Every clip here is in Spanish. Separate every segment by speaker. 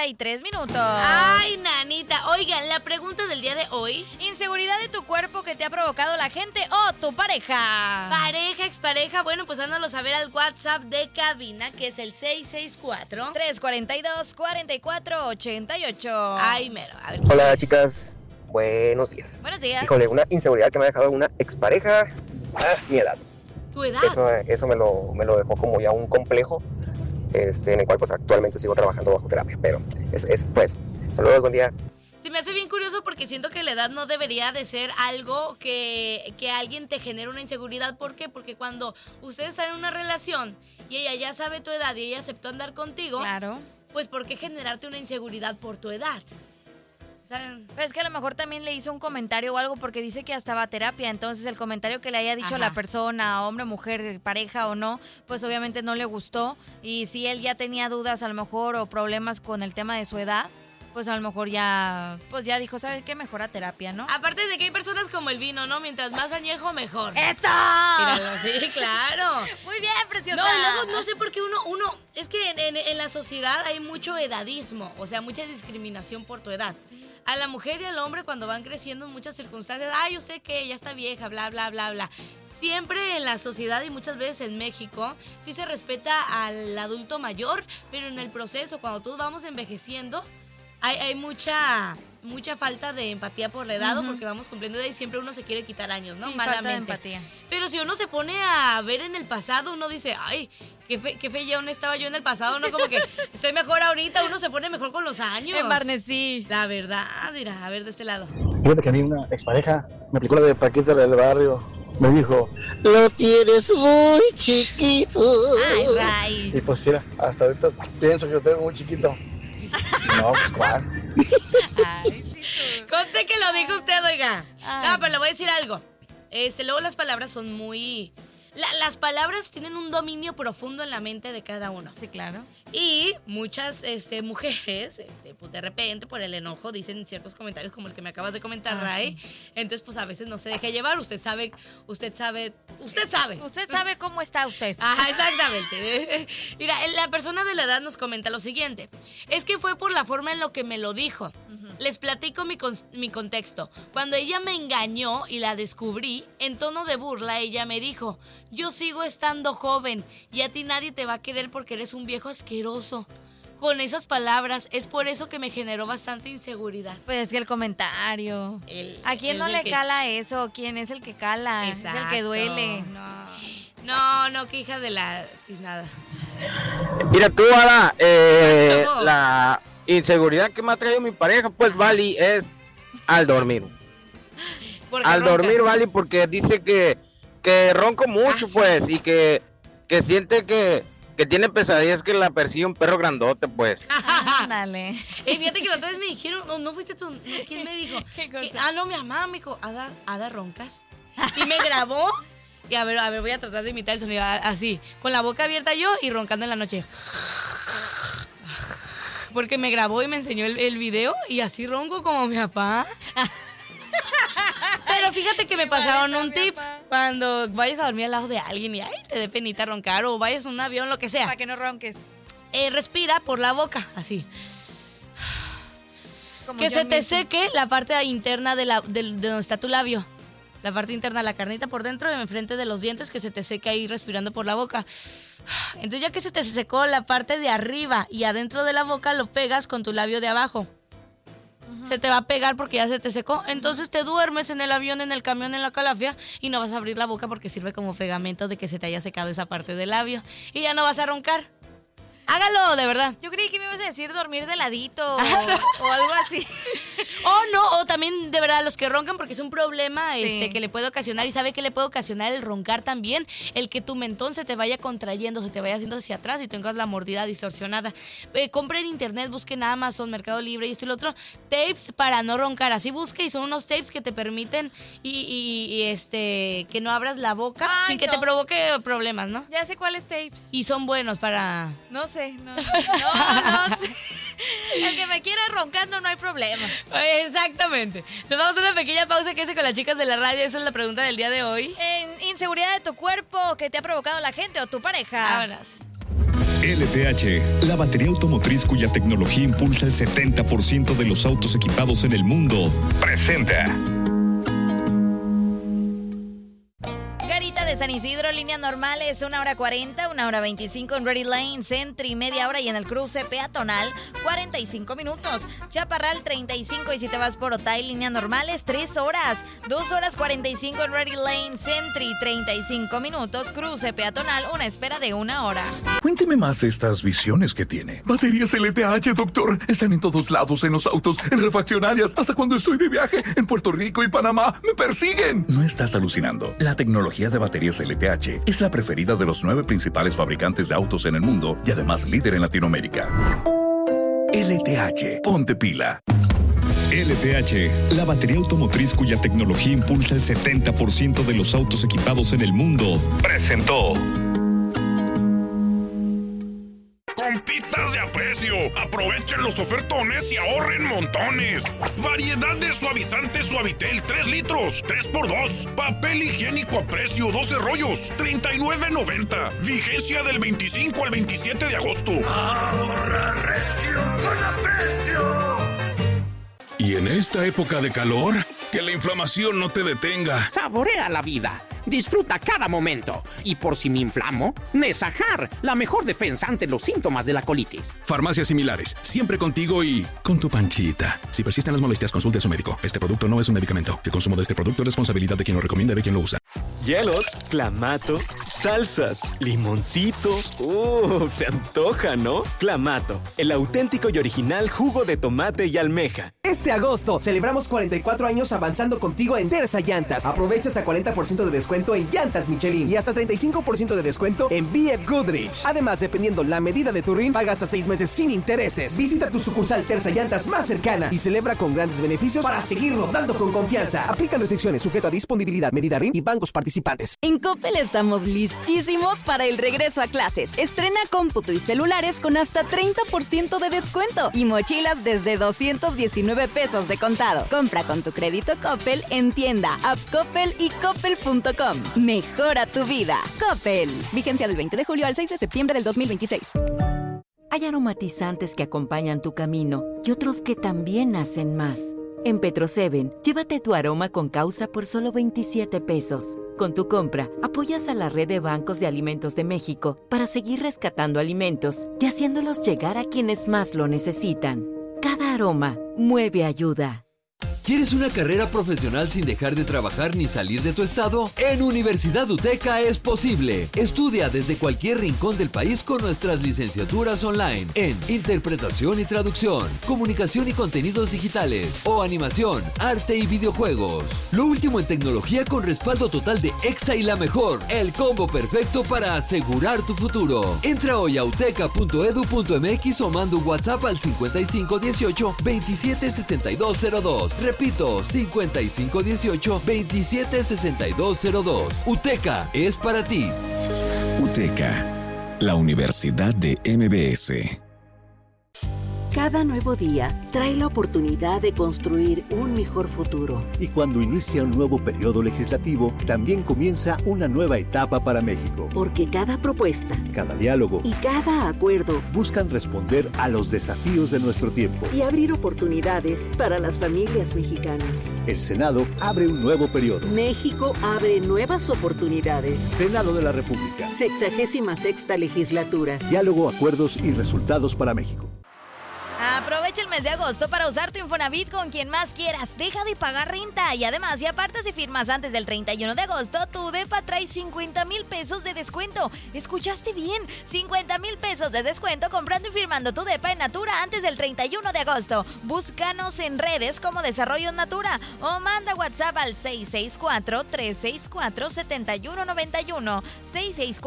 Speaker 1: 33 minutos.
Speaker 2: Ay, nanita. Oigan, la pregunta del día de hoy.
Speaker 1: Inseguridad de tu cuerpo que te ha provocado la gente o tu pareja.
Speaker 2: Pareja, expareja. Bueno, pues hándalo saber al WhatsApp de cabina, que es el 664
Speaker 1: 342-4488.
Speaker 2: Ay, mero. A ver.
Speaker 3: Hola chicas, buenos días.
Speaker 1: Buenos días.
Speaker 3: Híjole, una inseguridad que me ha dejado una expareja, mi edad.
Speaker 2: ¿Tu edad?
Speaker 3: Eso me lo dejó como ya un complejo, en el cual pues actualmente sigo trabajando bajo terapia, pero es pues. Saludos, buen día.
Speaker 2: Se me hace bien curioso porque siento que la edad no debería de ser algo que alguien te genere una inseguridad. ¿Por qué? Porque cuando ustedes están en una relación y ella ya sabe tu edad y ella aceptó andar contigo,
Speaker 1: Claro.
Speaker 2: pues ¿por qué generarte una inseguridad por tu edad? ¿Saben?
Speaker 1: Pero es que a lo mejor también le hizo un comentario o algo porque dice que hasta va a terapia, entonces el comentario que le haya dicho
Speaker 2: Ajá.
Speaker 1: a la persona, hombre, mujer, pareja o no, pues obviamente no le gustó. Y si él ya tenía dudas a lo mejor o problemas con el tema de su edad, pues a lo mejor ya dijo, ¿sabes qué? Mejor a terapia, ¿no?
Speaker 2: Aparte de que hay personas como el vino, ¿no? Mientras más añejo, mejor.
Speaker 1: ¡Eso!
Speaker 2: Míralo, sí, claro.
Speaker 1: Muy bien, preciosa.
Speaker 2: No, y luego no sé por qué uno es que en la sociedad hay mucho edadismo, o sea, mucha discriminación por tu edad. A la mujer y al hombre cuando van creciendo en muchas circunstancias, ay, usted que ya está vieja, bla, bla, bla, bla. Siempre en la sociedad y muchas veces en México sí se respeta al adulto mayor, pero en el proceso, cuando todos vamos envejeciendo, hay mucha falta de empatía por la edad, o porque vamos cumpliendo edad y siempre uno se quiere quitar años, ¿no?
Speaker 1: Sí,
Speaker 2: Malamente.
Speaker 1: falta de empatía.
Speaker 2: Pero si uno se pone a ver en el pasado, uno dice, ay, qué fe ya aún estaba yo en el pasado, ¿no? Como que estoy mejor ahorita, uno se pone mejor con los años.
Speaker 1: Embarnecí.
Speaker 2: La verdad, mira, a ver de este lado.
Speaker 4: Fíjate que a mí una expareja me aplicó la de Paquita del barrio. Me dijo, lo tienes muy chiquito.
Speaker 1: Ay, Ray.
Speaker 4: Y pues mira, hasta ahorita pienso que lo tengo muy chiquito. No, pues cuál.
Speaker 1: Ay, sí, tú.
Speaker 2: Conte que lo dijo usted, oiga.
Speaker 1: Ay.
Speaker 2: No, pero le voy a decir algo. Luego las palabras son muy... las palabras tienen un dominio profundo en la mente de cada uno.
Speaker 1: Sí, claro.
Speaker 2: Y muchas mujeres, pues de repente por el enojo dicen ciertos comentarios como el que me acabas de comentar, Ray.
Speaker 1: Sí.
Speaker 2: Entonces, pues a veces no se deja llevar. Usted sabe.
Speaker 1: Usted sabe cómo está usted.
Speaker 2: Ajá, exactamente. Mira, la persona de la edad nos comenta lo siguiente. Es que fue por la forma en lo que me lo dijo. Les platico mi contexto. Cuando ella me engañó y la descubrí, en tono de burla, ella me dijo, yo sigo estando joven y a ti nadie te va a querer porque eres un viejo asqueroso. Con esas palabras, es por eso que me generó bastante inseguridad.
Speaker 1: Pues es que el comentario. ¿A quién no le cala eso? ¿Quién es el que cala?
Speaker 2: Exacto.
Speaker 1: Es el que duele.
Speaker 2: No, que hija de la tiznada.
Speaker 5: Mira tú, Ada,
Speaker 2: pasó?
Speaker 5: la inseguridad que me ha traído mi pareja, pues Vali, es al dormir.
Speaker 2: Porque
Speaker 5: Al
Speaker 2: roncas.
Speaker 5: dormir, Vali, porque dice que ronco mucho,
Speaker 2: sí.
Speaker 5: pues, y que siente que tiene pesadillas que la persigue un perro grandote, pues.
Speaker 1: Ándale.
Speaker 2: Fíjate que la otra vez me dijeron, no fuiste tú, ¿quién me dijo?
Speaker 1: ¿Qué cosa?
Speaker 2: No, mi mamá me dijo, Ada, roncas. Y me grabó. Y a ver, voy a tratar de imitar el sonido así, con la boca abierta yo y roncando en la noche. Porque me grabó y me enseñó el video y así ronco como mi papá. Pero fíjate que me pasaron un tip. Cuando vayas a dormir al lado de alguien y ay, te dé penita roncar o vayas en un avión, lo que sea.
Speaker 1: Para que no ronques.
Speaker 2: Respira por la boca, así.
Speaker 1: Como
Speaker 2: Que
Speaker 1: yo
Speaker 2: se te
Speaker 1: misma.
Speaker 2: seque la parte interna de donde está tu labio. La parte interna, la carnita por dentro, enfrente de los dientes, que se te seque ahí respirando por la boca. Entonces ya que se te secó la parte de arriba y adentro de la boca, lo pegas con tu labio de abajo. Se te va a pegar porque ya se te secó. Entonces te duermes en el avión, en el camión, en la calafia y no vas a abrir la boca porque sirve como pegamento de que se te haya secado esa parte del labio. Y ya no vas a roncar. Hágalo, de verdad.
Speaker 1: Yo creí que me ibas a decir dormir de ladito o algo así.
Speaker 2: O también, de verdad, los que roncan porque es un problema
Speaker 1: Sí.
Speaker 2: que le puede ocasionar. ¿Y sabe qué le puede ocasionar el roncar también? El que tu mentón se te vaya contrayendo, se te vaya haciendo hacia atrás y tengas la mordida distorsionada. Compre en internet, busque en Amazon, Mercado Libre y esto y lo otro, tapes para no roncar. Así busque y son unos tapes que te permiten que no abras la boca
Speaker 1: Ay,
Speaker 2: sin que
Speaker 1: no.
Speaker 2: te provoque problemas, ¿no?
Speaker 1: Ya sé cuáles tapes.
Speaker 2: Y son buenos para...
Speaker 1: No sé, no sé. El que me quiera roncando no hay problema.
Speaker 2: Exactamente. Nos vamos a una pequeña pausa que hice con las chicas de la radio. Esa es la pregunta del día de hoy.
Speaker 1: En inseguridad de tu cuerpo que te ha provocado la gente o tu pareja.
Speaker 2: Vámonos.
Speaker 6: LTH, la batería automotriz cuya tecnología impulsa el 70% de los autos equipados en el mundo, presenta.
Speaker 1: Garita de San Isidro, líneas normales, 1 hora 40, 1 hora 25 en Ready Lane, Sentry, media hora, y en el cruce peatonal, 45 minutos. Chaparral, 35, y si te vas por Otay, líneas normales, 3 horas. 2 horas 45 en Ready Lane, Sentry, 35 minutos. Cruce peatonal, una espera de 1 hora.
Speaker 7: Cuénteme más de estas visiones que tiene. Baterías LTH, doctor. Están en todos lados, en los autos, en refaccionarias, hasta cuando estoy de viaje en Puerto Rico y Panamá. ¡Me persiguen! No estás alucinando. La tecnología de baterías LTH es la preferida de los 9 principales fabricantes de autos en el mundo y además líder en Latinoamérica. LTH, ponte pila.
Speaker 6: LTH, la batería automotriz cuya tecnología impulsa el 70% de los autos equipados en el mundo, presentó.
Speaker 8: Compitas de aprecio, aprovechen los ofertones y ahorren montones. Variedad de suavizante Suavitel 3 litros, 3x2. Papel higiénico a precio, 12 rollos, $39.90. Vigencia del 25 al 27 de agosto.
Speaker 9: Ahorra recio con aprecio.
Speaker 8: Y en esta época de calor, que la inflamación no te detenga.
Speaker 10: Saborea la vida. Disfruta cada momento. Y por si me inflamo, Nesajar, la mejor defensa ante los síntomas de la colitis.
Speaker 8: Farmacias similares, siempre contigo y con tu panchita. Si persisten las molestias, consulte a su médico. Este producto no es un medicamento. El consumo de este producto es responsabilidad de quien lo recomienda y de quien lo usa.
Speaker 11: Hielos, clamato, salsas, limoncito. Se antoja, ¿no? Clamato, el auténtico y original jugo de tomate y almeja.
Speaker 12: Este agosto celebramos 44 años avanzando contigo en Terza Llantas. Aprovecha hasta 40% de descuento en llantas Michelin y hasta 35% de descuento en BF Goodrich. Además, dependiendo la medida de tu RIN, paga hasta 6 meses sin intereses. Visita tu sucursal Terza Llantas más cercana y celebra con grandes beneficios para seguir rodando con confianza. Aplican restricciones sujeto a disponibilidad, medida RIN y bancos participantes.
Speaker 13: En Coppel estamos listísimos para el regreso a clases. Estrena cómputo y celulares con hasta 30% de descuento y mochilas desde 219 pesos de contado. Compra con tu crédito Coppel en tienda, app Coppel y coppel.com. Mejora tu vida. Coppel. Vigencia del 20 de julio al 6 de septiembre del 2026.
Speaker 14: Hay aromatizantes que acompañan tu camino y otros que también hacen más. En Petro-7, llévate tu aroma con causa por solo 27 pesos. Con tu compra, apoyas a la red de bancos de alimentos de México para seguir rescatando alimentos y haciéndolos llegar a quienes más lo necesitan. Cada aroma mueve ayuda.
Speaker 15: ¿Quieres una carrera profesional sin dejar de trabajar ni salir de tu estado? En Universidad UTECA es posible. Estudia desde cualquier rincón del país con nuestras licenciaturas online en Interpretación y Traducción, Comunicación y Contenidos Digitales o Animación, Arte y Videojuegos. Lo último en tecnología con respaldo total de EXA y la mejor. El combo perfecto para asegurar tu futuro. Entra hoy a uteca.edu.mx o manda un WhatsApp al 5518 276202. Repito, 5518-276202. UTECA es para ti.
Speaker 6: UTECA, la Universidad de MBS.
Speaker 14: Cada nuevo día trae la oportunidad de construir un mejor futuro.
Speaker 16: Y cuando inicia un nuevo periodo legislativo, también comienza una nueva etapa para México.
Speaker 14: Porque cada propuesta,
Speaker 16: cada diálogo
Speaker 14: y cada acuerdo
Speaker 16: buscan responder a los desafíos de nuestro tiempo
Speaker 14: y abrir oportunidades para las familias mexicanas.
Speaker 16: El Senado abre un nuevo periodo.
Speaker 14: México abre nuevas oportunidades.
Speaker 16: Senado de la República.
Speaker 14: 66ª legislatura.
Speaker 16: Diálogo, acuerdos y resultados para México.
Speaker 1: Aprovecha el mes de agosto para usar tu Infonavit con quien más quieras. Deja de pagar renta y además, si apartas y firmas antes del 31 de agosto, tu depa trae 50,000 pesos de descuento. ¿Escuchaste bien? 50,000 pesos de descuento comprando y firmando tu depa en Natura antes del 31 de agosto. Búscanos en redes como Desarrollo Natura o manda WhatsApp al 664-364-7191.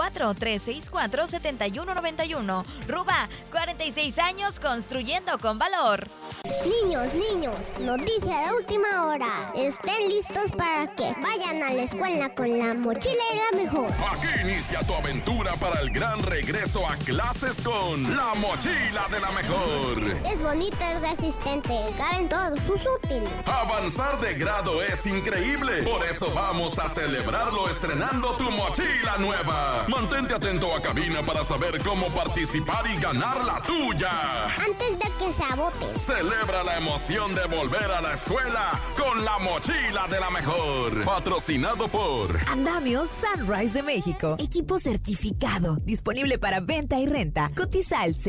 Speaker 1: 664-364-7191. Ruba, 46 años construyendo con valor. valor.
Speaker 17: Niños, noticia de última hora. Estén listos para que vayan a la escuela con la mochila y la mejor.
Speaker 8: Aquí inicia tu aventura para el gran regreso a clases con la mochila de la mejor.
Speaker 17: Es bonita, es resistente, caben todos sus útiles.
Speaker 8: Avanzar de grado es increíble. Por eso vamos a celebrarlo estrenando tu mochila nueva. Mantente atento a cabina para saber cómo participar y ganar la tuya.
Speaker 17: Antes de que se agote.
Speaker 8: Celebra la emoción de volver a la escuela con la mochila de la mejor. Patrocinado por
Speaker 18: Andamio Sunrise de México. Equipo certificado. Disponible para venta y renta. Cotiza al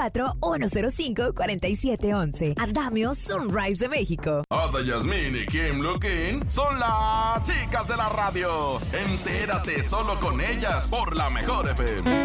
Speaker 18: 664-105-4711. Andamio Sunrise de México.
Speaker 8: Ada Yasmín y Kim Lukin son las chicas de la radio. Entérate solo con ellas por la mejor FM.